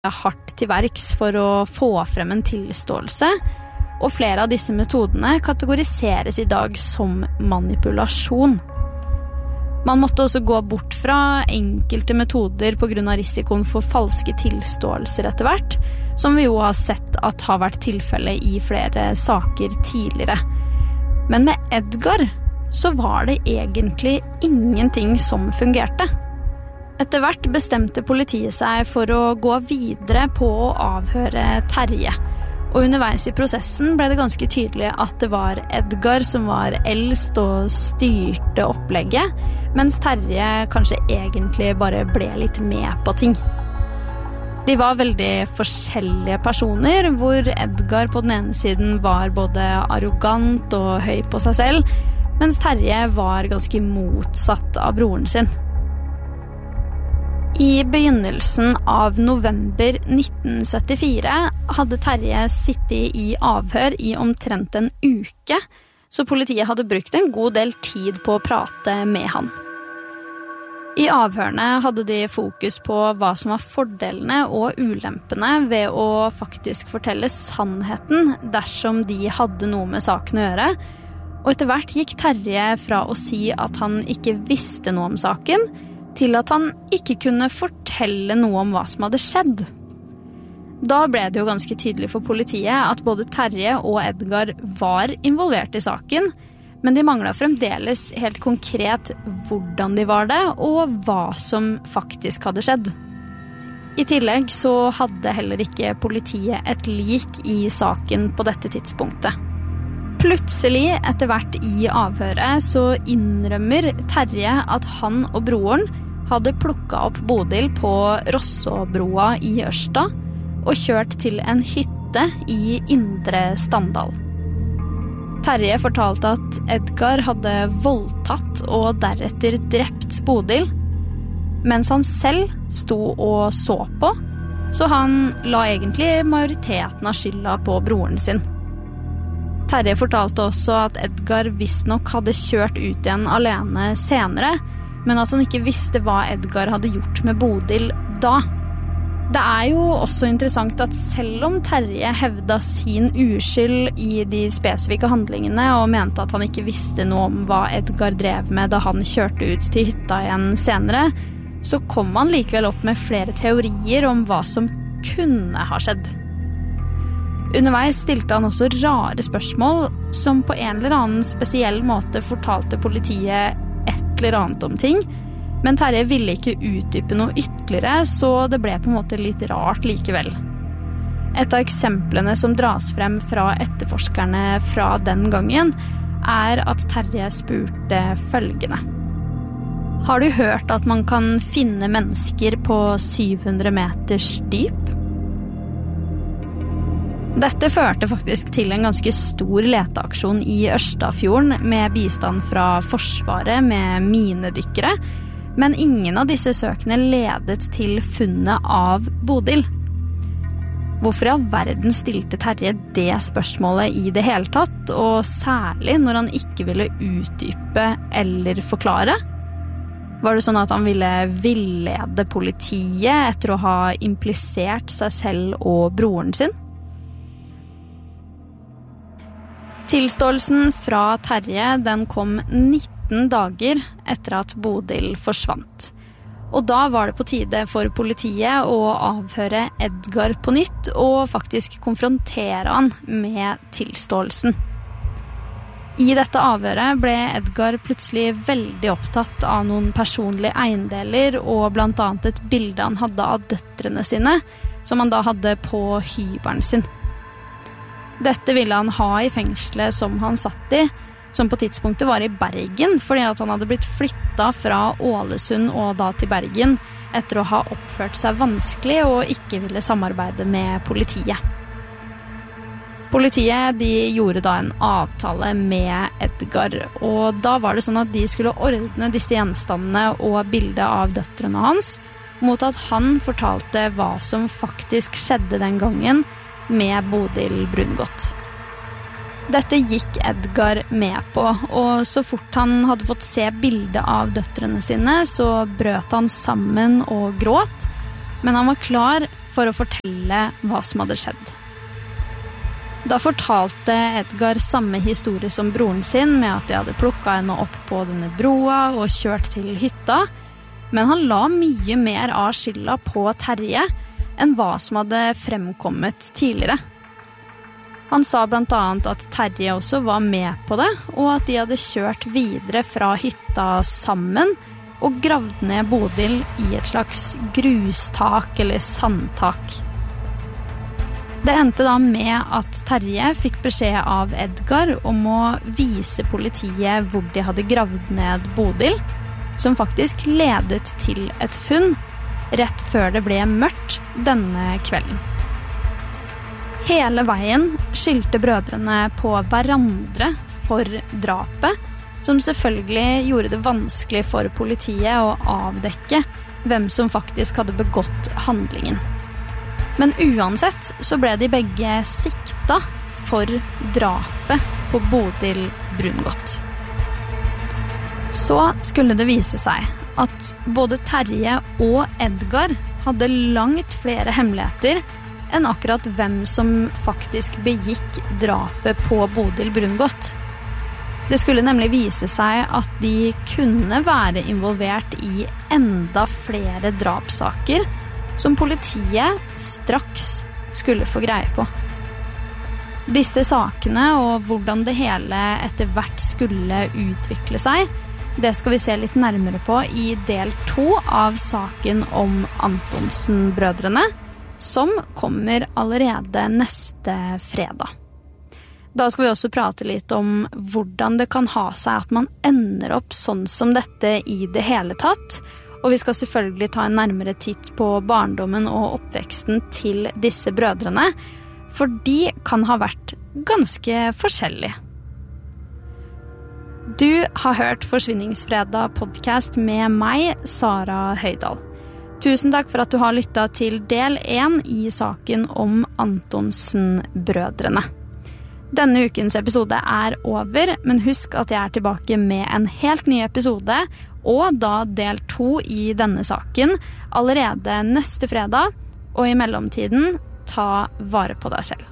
hardt til verks for å få frem en tilståelse, og flere av disse metodene kategoriseres i dag som manipulasjon. Man måtte også gå bort fra enkelte metoder på grunn av risikoen for falske tilståelser etter hvert, som vi jo har sett at har vært tilfellet i flere saker tidligere. Men med Edgar så var det egentlig ingenting som fungerte. Etter hvert bestemte politiet seg for å gå videre på å avhøre Terje, og underveis i prosessen ble det ganske tydelig at det var Edgar som var eldst og styrte opplegget, mens Terje kanskje egentlig bare ble litt med på ting. De var veldig forskjellige personer, hvor Edgar på den ene siden var både arrogant og høy på seg selv, mens Terje var ganske motsatt av broren sin. I begynnelsen av november 1974 hadde Terje sittet i avhør i omtrent en uke, så politiet hadde brukt en god del tid på å prate med han. I avhørene hadde de fokus på hva som var fordelene og ulempene ved å faktisk fortelle sannheten dersom de hadde noe med saken å gjøre, og etter hvert gikk Terje fra å si at han ikke visste noe om saken, til at han ikke kunne fortelle noe om hva som hadde skjedd. Da ble det jo ganske tydelig for politiet at både Terje og Edgar var involvert i saken, men de manglet fremdeles helt konkret hvordan de var det, og hva som faktisk hadde skjedd. I tillegg så hadde heller ikke politiet et lik i saken på dette tidspunktet. Plutselig, etter hvert i avhøret, så innrømmer Terje at han og broren hadde plukket opp Bodil på Rossåbroa i Ørsta og kjørt til en hytte i Indre Standal. Terje fortalte at Edgar hadde voldtatt og deretter drept Bodil, mens han selv sto og så på, så han la egentlig majoriteten av skylda på broren sin. Terje fortalte også at Edgar visstnok hadde kjørt ut igjen alene senere, men at han ikke visste hva Edgar hadde gjort med Bodil da. Det er jo også interessant at selv om Terje hevdet sin uskyld i de spesifikke handlingene og mente at han ikke visste noe om hva Edgar drev med da han kjørte ut til hytta igjen senere, så kom han likevel opp med flere teorier om hva som kunne ha skjedd. Underveis stilte han også rare spørsmål som på en eller annen spesiell måte fortalte politiet et eller annet om ting, men Terje ville ikke utdype noe ytterligere, så det ble på en måte litt rart likevel. Et av eksemplene som dras frem fra etterforskerne fra den gangen er at Terje spurte følgende: Har du hørt at man kan finne mennesker på 700 meters dyp? Dette førte faktisk til en ganske stor leteaksjon i Ørstafjorden med bistand fra Forsvaret med minedykkere, men ingen av disse søkene ledet til funnet av Bodil. Hvorfor i all verden stilte Terje det spørsmålet i det hele tatt, og særlig når han ikke ville utdype eller forklare? Var det sånn at han ville villede politiet etter å ha implisert seg selv og broren sin? Tilståelsen fra Terje den kom 19 dager etter at Bodil forsvant. Og da var det på tide for politiet å avhøre Edgar på nytt og faktisk konfrontere han med tilståelsen. I dette avhøret ble Edgar plutselig veldig opptatt av noen personlige eiendeler og blant annet et bilde han hadde av døtrene sine, som han da hadde på hybelen sin. Dette ville han ha i fengselet som han satt i, som på tidspunktet var i Bergen, fordi at han hadde blitt flyttet fra Ålesund og da til Bergen etter å ha oppført seg vanskelig og ikke ville samarbeide med politiet. Politiet de gjorde da en avtale med Edgar, og da var det sånn at de skulle ordne disse gjenstandene og bildet av døtrene hans, mot at han fortalte hva som faktisk skjedde den gangen med Bodil Brungot. Dette gikk Edgar med på, og så fort han hadde fått se bildet av døtrene sine, så brøt han sammen og gråt, men han var klar for å fortelle hva som hadde skjedd. Da fortalte Edgar samme historie som broren sin, med at de hadde plukket henne opp på denne broa og kjørt til hytta, men han la mye mer av skylda på Terje enn hva som hadde fremkommet tidligere. Han sa blant annet at Terje også var med på det, og at de hadde kjørt videre fra hytta sammen og gravd ned Bodil i et slags grustak eller sandtak. Det endte da med at Terje fikk beskjed av Edgar om å vise politiet hvor de hadde gravd ned Bodil, som faktisk ledet til et funn rett før det ble mørkt denne kvelden. Hele veien skyldte brødrene på hverandre for drapet, som selvfølgelig gjorde det vanskelig for politiet å avdekke hvem som faktisk hadde begått handlingen. Men uansett så ble de begge sikta for drapet på Bodil Brungot. Så skulle det vise seg at både Terje og Edgar hadde langt flere hemmeligheter enn akkurat hvem som faktisk begikk drapet på Bodil Brungot. Det skulle nemlig vise seg at de kunne være involvert i enda flere drapssaker som politiet straks skulle få greie på. Disse sakene og hvordan det hele etter hvert skulle utvikle seg, det skal vi se litt nærmere på i del 2 av saken om Antonsen-brødrene, som kommer allerede neste fredag. Da skal vi også prate litt om hvordan det kan ha seg at man ender opp sånn som dette i det hele tatt, og vi skal selvfølgelig ta en nærmere titt på barndommen og oppveksten til disse brødrene, for de kan ha vært ganske forskjellige. Du har hørt Forsvinningsfredag podcast med meg, Sara Høydal. Tusen takk for at du har lyttet til del 1 i saken om Antonsen-brødrene. Denne ukens episode er over, men husk at jeg er tilbake med en helt ny episode, og da del 2 i denne saken allerede neste fredag, og i mellomtiden, ta vare på deg selv.